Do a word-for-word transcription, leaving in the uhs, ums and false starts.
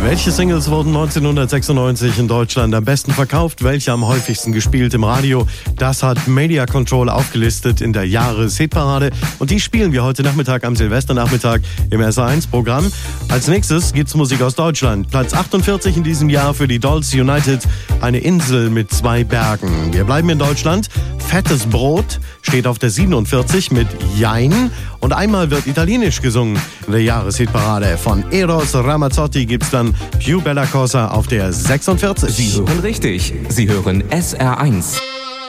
Welche Singles wurden neunzehnhundertsechsundneunzig in Deutschland am besten verkauft? Welche am häufigsten gespielt im Radio? Das hat Media Control aufgelistet in der Jahreshitparade. Und die spielen wir heute Nachmittag am Silvesternachmittag im S eins Programm. Als nächstes gibt's Musik aus Deutschland. Platz achtundvierzig in diesem Jahr für die Dolls United. Eine Insel mit zwei Bergen. Wir bleiben in Deutschland. Fettes Brot steht auf der siebenundvierzig mit Jein. Und einmal wird italienisch gesungen in der Jahreshitparade. Von Eros Ramazzotti gibt's dann Più bella cosa auf der sechsundvierzig. Sie hören richtig. Sie hören S R eins.